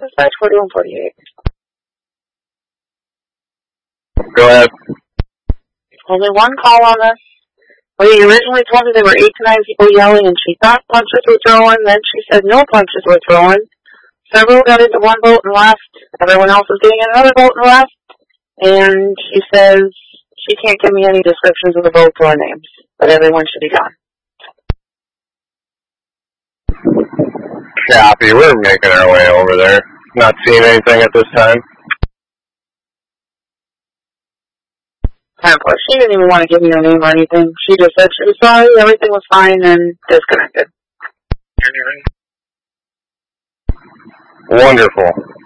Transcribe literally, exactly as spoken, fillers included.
Dispatch forty-one forty-eight. Go ahead. Only one call on this. Well, you originally told me there were eight to nine people yelling, and she thought punches were throwing. Then she said no punches were throwing. Several got into one boat and left. Everyone else was getting in another boat and left. And she says she can't give me any descriptions of the boats or names, but everyone should be gone. Copy. We're making our way over there. Not seeing anything at this time. Temple. She didn't even want to give me her name or anything. She just said she was sorry, everything was fine, and disconnected. Wonderful.